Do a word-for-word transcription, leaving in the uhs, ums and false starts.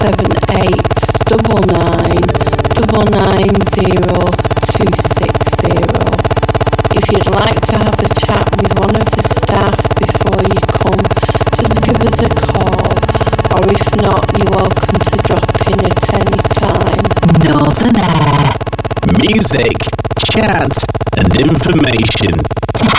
seven eight nine nine nine nine zero two six zero. If you'd like to have a chat with one of the staff before you come, just give us a call, or if not, you're welcome to drop in at any time. Northern Air. Music, chat and information to